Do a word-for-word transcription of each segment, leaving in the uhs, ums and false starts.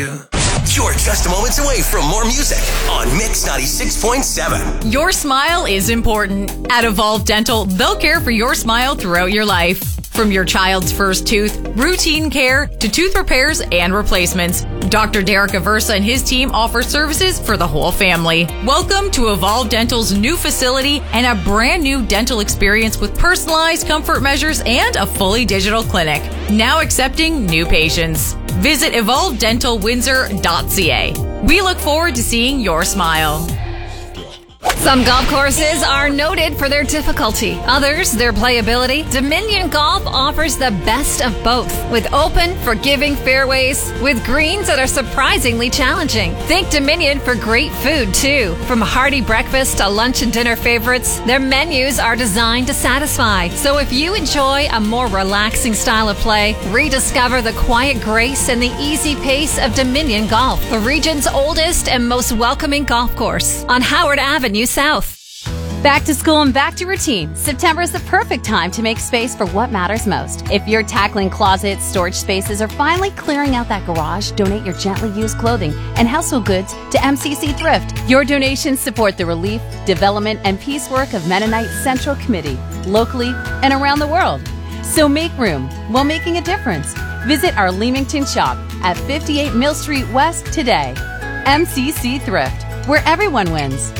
you. You're just moments away from more music on Mix ninety-six point seven. Your smile is important. At Evolve Dental, they'll care for your smile throughout your life. From your child's first tooth, routine care, to tooth repairs and replacements, Doctor Derek Aversa and his team offer services for the whole family. Welcome to Evolve Dental's new facility and a brand new dental experience with personalized comfort measures and a fully digital clinic. Now accepting new patients. Visit evolve dental windsor dot c a. We look forward to seeing your smile. Some golf courses are noted for their difficulty, others their playability. Dominion Golf offers the best of both, with open, forgiving fairways with greens that are surprisingly challenging. Think Dominion for great food, too. From hearty breakfast to lunch and dinner favorites, their menus are designed to satisfy. So if you enjoy a more relaxing style of play, rediscover the quiet grace and the easy pace of Dominion Golf, the region's oldest and most welcoming golf course on Howard Avenue South. Back to school and back to routine. September is the perfect time to make space for what matters most. If you're tackling closets, storage spaces, or finally clearing out that garage, donate your gently used clothing and household goods to M C C Thrift. Your donations support the relief, development, and peace work of Mennonite Central Committee, locally and around the world. So make room while making a difference. Visit our Leamington shop at fifty-eight Mill Street West today. M C C Thrift, where everyone wins.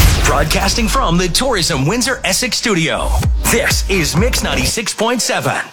Broadcasting from the Tourism Windsor Essex studio, this is Mix ninety-six point seven.